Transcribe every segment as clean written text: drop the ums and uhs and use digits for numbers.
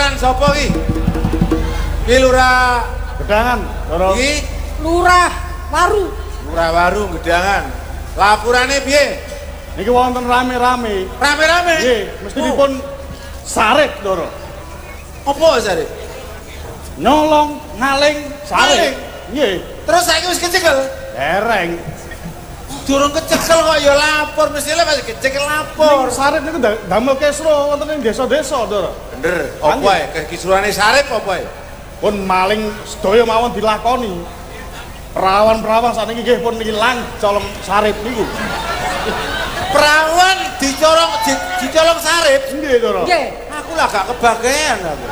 laporan sapa iki? Iki Lurah Gedangan, Doro. iki Lurah Waru. Lurah Waru Gedangan. Lapurane piye? Niki wonten rame-rame. Rame-rame. Nggih, mesti dipun sarip, Doro. Apa sare? Nyolong, ngaling, sarip. Nggih, Terus saiki wis kecekel. dereng. Durung kecekel kok ya lapor, mestine pas kecekel lapor. Sarip niku damel kesro wonten ing desa-desa, Doro. Bener, apa ae? Kekisruhane sarip apa ae? Pun maling sedaya mawon dilakoni. Perawan-perawan sakniki nggih pun ilang colong sarip niku. Perawan dicolong sarip. Nggih, Doro. Nggih. Aku lah gak kebagian aku.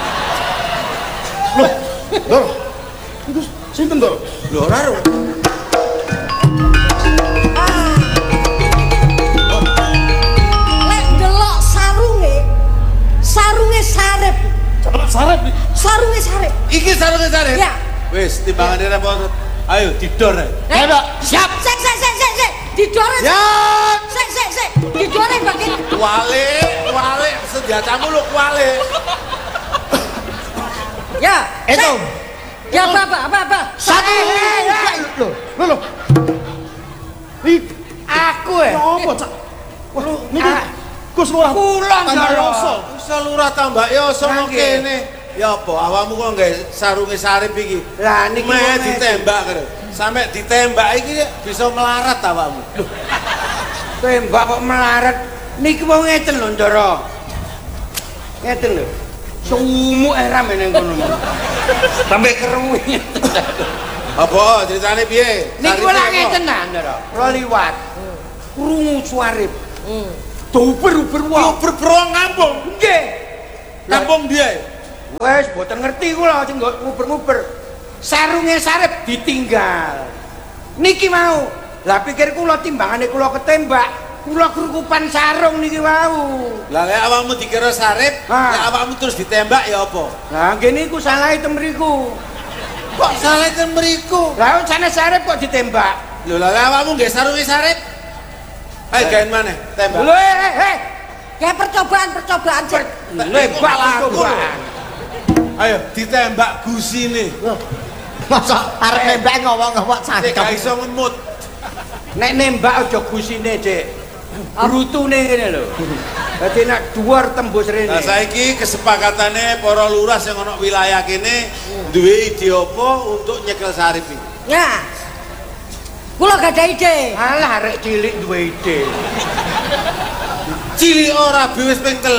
Loh, Doro. Iku sinten, Doro? Lho ora ro. Lek delok sarunge sarip. Sarip. Sarunge sarip. Iki sarunge sarip. Ya. Wis timbangane repot. Ayo didor ae. Ayo, Pak. Siap. Sik. Didore. Siap. Sik. Didore bagian. Kuali senjatamu lu kuali. Ya. Itu. Ya apa? Satu. Loh. Aku Apa, Cak? Wah, niki Gus Lurah. Kulon, Doro. Iso Lurah tambah yoso nang kene. Ya apa awakmu kok nggae sarunge sarip iki? Lah niki Meh ditembak karo. Sampai ditembak iki bisa melarat awakmu. Tembak kok melarat. Niki wong ngeten lho, Ndara. Ngeten lho. Sumuk era meneng kono. Sampai keruwi. Apa ceritane piye? Niki ora ngeten nah, Ndara. Kula liwat. Krungu suarip. Duper-uper wae. Beruang kampung. Nggih. Kampung dia. Wes boten ngerti kula sing nguber-nguber. Sarunge sarip ditinggal. Niki mau. Lah pikir kula timbangane kula ketembak, kula kerukupan sarung niki wau. Lah lek awakmu dikira sarip, lek awakmu terus ditembak ya apa? Lah nggih niku salahe temriku. Kok salah ten mriku? Lah jane sarip kok ditembak. Lho lah lek awakmu nggih sarunge sarip. Ayo gaen maneh, tembak. Lho Kayak percobaan cek. lebak percobaan. Ayo ditembak gusine. Masa arek nembak ngomong-ngomong Sik gak cangkem. iso ngemut. Nek nembak aja gusine, Dik. Brutune ngene lho. Dadi nek dhuwur tembus rene. Nah saiki kesepakatane para lurah sing ana wilayah kene duwe ide apa untuk nyekel sarip iki? Nah. Kula gak ada ide. Alah arek cilik duwe ide. Cilik ora wis ping 3.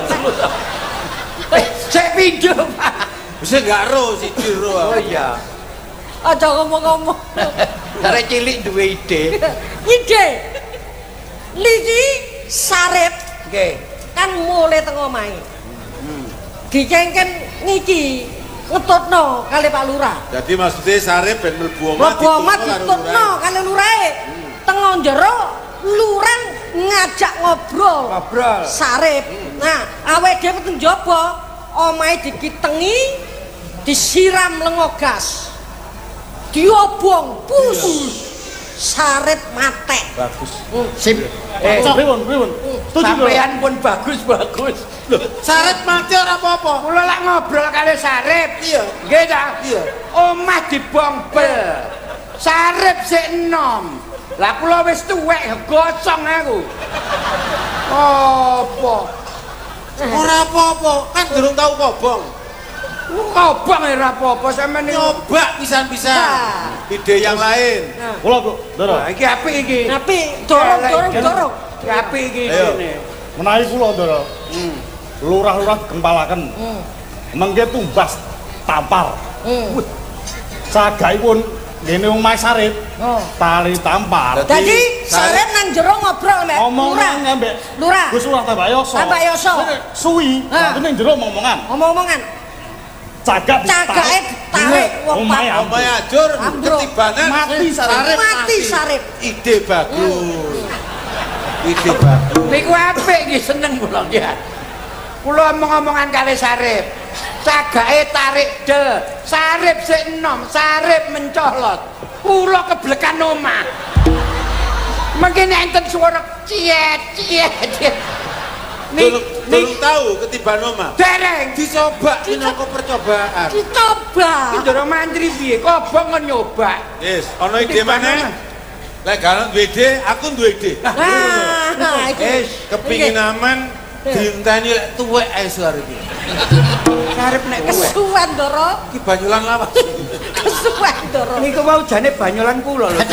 Cek pindho, Pak. Wis gak ro siji ro. Oh iya. Aja ngomong-ngomong. Arek cilik duwe ide. Ide. Niki sarip Nggih. kan mulai teng omahe. Dicengken niki ngetutno kali Pak Lurah. Jadi maksudnya sarip ben mlebu omah Mlebu omah ditutno kali lurahe. Teng njero lurah ngajak ngobrol. Ngobrol. Sarip. Nah, awake dhewe teng njaba omahe dikitengi disiram lengo gas. Diobong pus. Sarip matek. bagus. Sip. Pripun? Sampeyan pun bagus. Loh, sarip mati ora apa-apa. Kula lak ngobrol kali sarip. Iya. Nggih ta? Iya. Omah dibombel. Sarip sik enom. Lah kula wis tuwek gosong aku. Apa? Ora apa-apa, kan durung tau kobong. Kobong ora apa-apa sampeyan niku. Nyoba pisan-pisan. Nah. Ide yang lain. Kula kok, Doro. Nah, iki apik iki. Tapi dorong. Iki apik iki Ayo. dene. Menawi kula, Doro. Lurah-lurah gempalaken. Mengke tumbas tampar. Cagaipun ngene omah sarip. Tali tampar. Jadi sarip nang jero ngobrol mek Omongan ambek Lurah. Gus Lurah tambah yoso. Tambah yoso. Suwi, Nah. ning jero omongan. Omong-omongan. Cagak Cagake ditarik wong Omahe Pak. Omahe ajur, Ambruk. ketibanan Mati sarip. Mati sarip. Ide bagus. Ide bagus. Niku apik iki seneng kula nggih. Kula omong-omongan kali sarip. Cagake tarik del. Sarip sik enom, sarip mencolot. Kula keblekan omah. Mengki enten suara ciet. Durung tahu ketiban omah. Dereng Dicoba minangka percobaan. Dicoba. Iki ndoro mantri piye? Kobong kon nyoba. Wis, ana ide maneh. Lek gak duwe ide, aku duwe ide. Nah, iki. Wis, Kepingin aman diinteni lek tuwek ae suar iki. karep nek kowe. Kesuwen Ndoro. Iki Banyulan lawas. Kesuwen Ndoro. Niku mau jane Banyolan kula lho.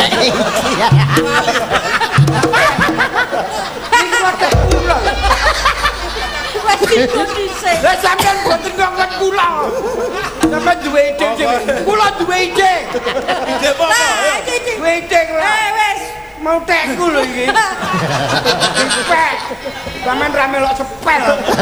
Niku wadah kula lho. Wes iku dhisik. Lah sampean boten ngongkon kula. Sampeyan duwe ide dhewe. Kula duwe ide. Ide apa? Nah, iki. Duwe ide kula. Wes. Mau tekku lho iki. Sepek. Sampeyan ra melok sepel.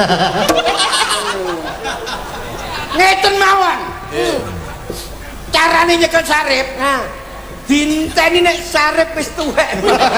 Ngeten mawon. Carane nyekel sarip. Nah, Dinteni nek sarip wis tuwek.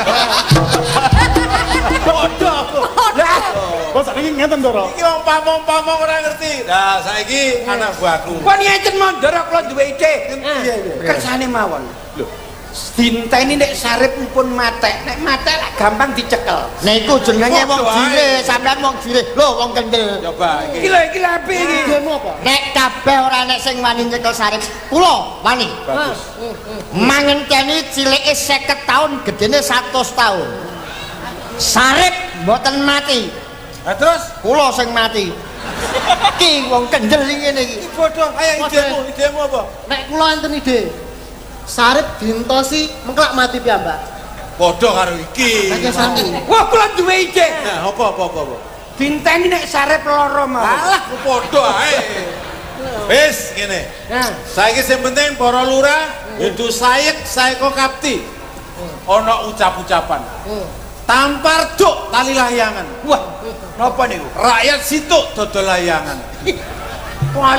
Bodoh. Lah, Kok sakniki ngeten to, Rok? Iki wong pamong-pamong ora ngerti. Nah, saiki anak buahku. kon ngeten mondor kula duwe ide. Piye? Kersane mawon. Lho, dinteni nek sarip pun matek. Nek matek lak gampang dicekel. Niku jenenge wong jire, sampean wong jire. Lho wong kendel. Coba Iki iki. lho iki lapi iki. Nek kabeh ora nek sing wani nyekel sarip, kula wani. Bagus. Mangenteni cilike 50 taun, gedene 100 taun. Sarip mboten mati. Lah terus Kula sing mati. Ki wong kendel ngene iki. bodoh. Ayo idemu apa? Nek kula enten ide. Sarip dintosi mengklak mati piyambak. Bodoh karo iki. Nek sami. Wah, kula duwe ide. Nah, apa? Dinteni nek sarip loro mawon. Alah, bodoh ae. Wis ngene. nah. Saiki sing penting para lurah itu saeko kapti. Ana ucap-ucapan. Tampar duk tali layangan. Wah, napa niku? Rakyat situk dodol layangan.